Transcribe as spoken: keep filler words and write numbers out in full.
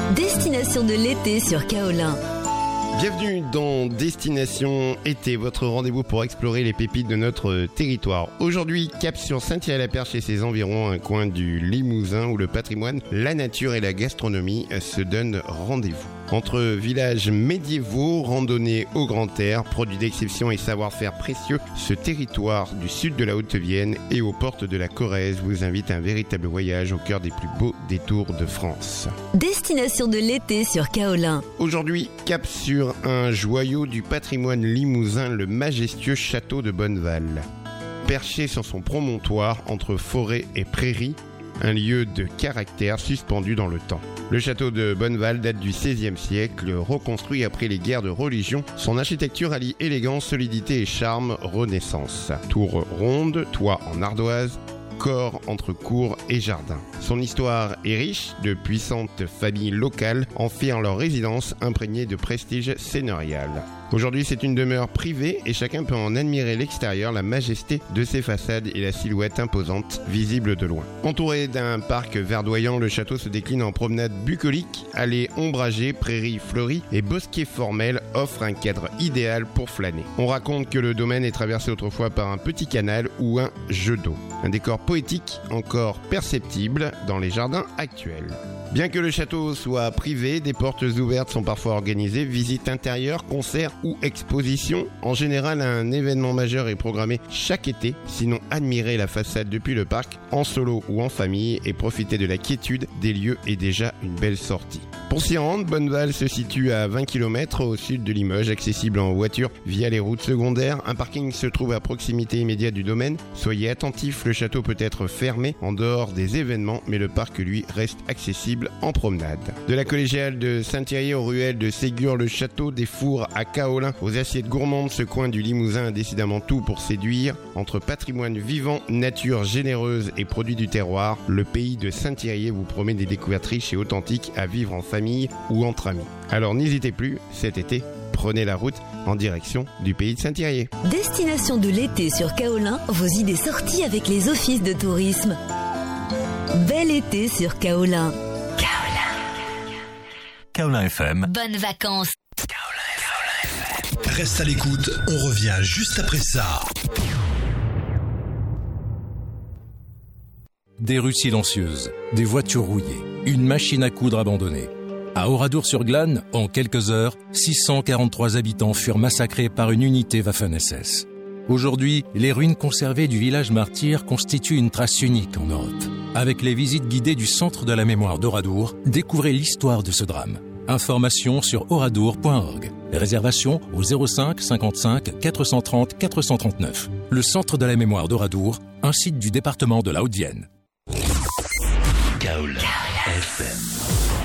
Destination de l'été sur Kaolin. Bienvenue dans Destination Été, votre rendez-vous pour explorer les pépites de notre territoire. Aujourd'hui, cap sur Saint-Thierry-la-Perche et ses environs, un coin du Limousin où le patrimoine, la nature et la gastronomie se donnent rendez-vous. Entre villages médiévaux, randonnées au grand air, produits d'exception et savoir-faire précieux, ce territoire du sud de la Haute-Vienne et aux portes de la Corrèze vous invite à un véritable voyage au cœur des plus beaux détours de France. Destination de l'été sur Kaolin. Aujourd'hui, cap sur un joyau du patrimoine limousin, le majestueux château de Bonneval. Perché sur son promontoire entre forêt et prairie, un lieu de caractère suspendu dans le temps. Le château de Bonneval date du seizième siècle, reconstruit après les guerres de religion. Son architecture allie élégance, solidité et charme renaissance. Tour ronde, toit en ardoise, corps entre cour et jardin. Son histoire est riche, de puissantes familles locales en firent leur résidence imprégnée de prestige seigneurial. Aujourd'hui, c'est une demeure privée et chacun peut en admirer l'extérieur, la majesté de ses façades et la silhouette imposante visible de loin. Entouré d'un parc verdoyant, le château se décline en promenade bucolique, allées ombragées, prairies fleuries et bosquets formels offrent un cadre idéal pour flâner. On raconte que le domaine est traversé autrefois par un petit canal ou un jet d'eau. Un décor poétique encore perceptible dans les jardins actuels. Bien que le château soit privé, des portes ouvertes sont parfois organisées, visites intérieures, concerts ou expositions. En général, un événement majeur est programmé chaque été, sinon admirer la façade depuis le parc, en solo ou en famille, et profiter de la quiétude des lieux est déjà une belle sortie. Pour s'y rendre, Bonneval se situe à vingt kilomètres au sud de Limoges, accessible en voiture via les routes secondaires. Un parking se trouve à proximité immédiate du domaine. Soyez attentifs, le château peut être fermé en dehors des événements, mais le parc, lui, reste accessible en promenade. De la collégiale de Saint-Thierry aux ruelles de Ségur, le château des Fours à Kaolin, aux assiettes gourmandes, ce coin du Limousin a décidément tout pour séduire. Entre patrimoine vivant, nature généreuse et produits du terroir, le pays de Saint-Thierry vous promet des découvertes riches et authentiques à vivre en famille ou entre amis. Alors n'hésitez plus, cet été, prenez la route en direction du pays de Saint-Thierry. Destination de l'été sur Kaolin, vos idées sorties avec les offices de tourisme. Bel été sur Kaolin. Kaolin F M. Bonnes vacances. Reste à l'écoute, on revient juste après ça. Des rues silencieuses, des voitures rouillées, une machine à coudre abandonnée. À Oradour-sur-Glane, en quelques heures, six cent quarante-trois habitants furent massacrés par une unité Waffen-S S. Aujourd'hui, les ruines conservées du village martyr constituent une trace unique en Europe. Avec les visites guidées du Centre de la mémoire d'Oradour, découvrez l'histoire de ce drame. Informations sur oradour point org. Réservation au zéro cinq cinquante-cinq quatre cent trente quatre cent trente-neuf. Le Centre de la mémoire d'Oradour, un site du département de la Haute-Vienne. Kaolin F M.